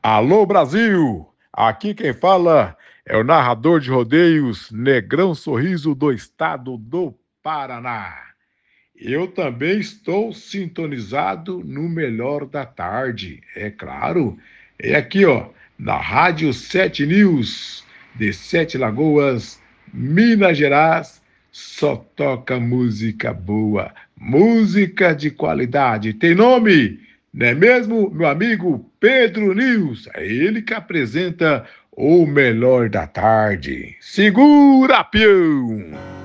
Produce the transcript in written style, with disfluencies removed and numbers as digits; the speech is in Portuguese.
Alô Brasil! Aqui quem fala é o narrador de rodeios Negrão Sorriso do estado do Paraná. Eu também estou sintonizado no melhor da tarde, é claro. É aqui, ó, na Rádio 7 News, de Sete Lagoas, Minas Gerais. Só toca música boa, música de qualidade. Tem nome, não é mesmo, meu amigo Pedro News? É ele que apresenta o melhor da tarde. Segura, peão!